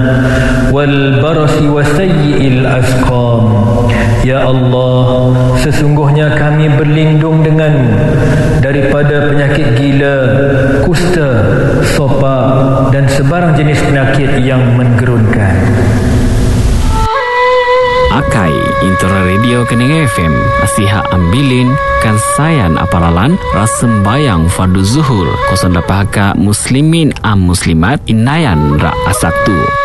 والبرص وسيء الأسقام. Ya Allah, sesungguhnya kami berlindung denganmu daripada penyakit gila, kusta, sopak dan sebarang jenis penyakit yang menggerunkan. Akai Intera Radio Kening FM Nasihat Ambilin Kansayan Aparalan Rasembayang Fardu Zuhur 08 Muslimin Muslimat Inayan Ra Asaktu